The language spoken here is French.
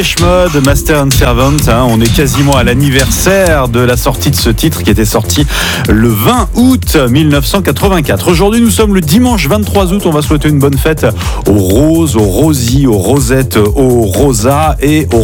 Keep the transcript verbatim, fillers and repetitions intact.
Mode, Master and Servant, hein, on est quasiment à l'anniversaire de la sortie de ce titre qui était sorti le vingt août mille neuf cent quatre-vingt-quatre. Aujourd'hui, nous sommes le dimanche vingt-trois août. On va souhaiter une bonne fête aux roses, aux rosies, aux rosettes, aux rosas et aux